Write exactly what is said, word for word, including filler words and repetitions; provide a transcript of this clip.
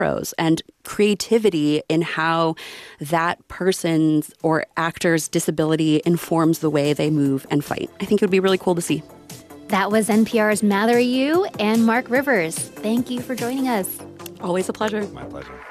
heroes and creativity in how that person's or actor's disability informs the way they move and fight. I think it would be really cool to see. That was N P R's Mallory Yu and Mark Rivers. Thank you for joining us. Always a pleasure. My pleasure.